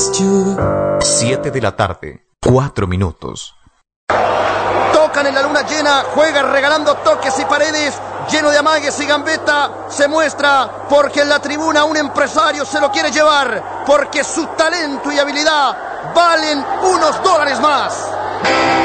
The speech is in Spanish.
7 de la tarde, 4 minutos. Tocan en la luna llena, juega regalando toques y paredes, lleno de amagues y gambeta. Se muestra porque en la tribuna un empresario se lo quiere llevar, porque su talento y habilidad valen unos dólares más.